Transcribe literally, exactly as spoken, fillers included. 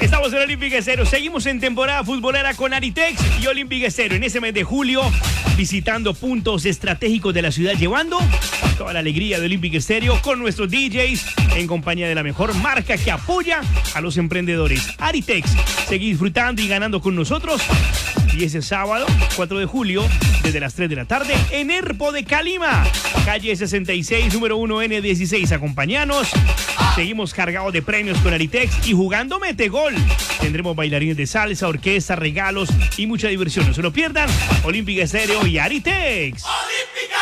Estamos en Olympic Estéreo. Seguimos en temporada futbolera con Aritex y Olympic Estéreo. En ese mes de julio, visitando puntos estratégicos de la ciudad, llevando toda la alegría de Olympic Estéreo con nuestros D Js en compañía de la mejor marca que apoya a los emprendedores. Aritex, seguí disfrutando y ganando con nosotros. Y ese sábado, cuatro de julio, desde las tres de la tarde, en Herpo de Calima, calle sesenta y seis, número uno N dieciséis. Acompáñanos. Seguimos cargados de premios con Aritex y jugando Mete Gol. Tendremos bailarines de salsa, orquesta, regalos y mucha diversión. No se lo pierdan. Olympic Estéreo y Aritex. Olímpica.